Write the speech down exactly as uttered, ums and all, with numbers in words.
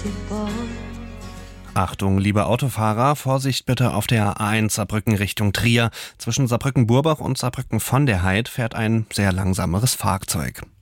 Achtung, liebe Autofahrer, Vorsicht bitte auf der A eins Saarbrücken Richtung Trier. Zwischen Saarbrücken-Burbach und Saarbrücken von der Heid fährt ein sehr langsameres Fahrzeug.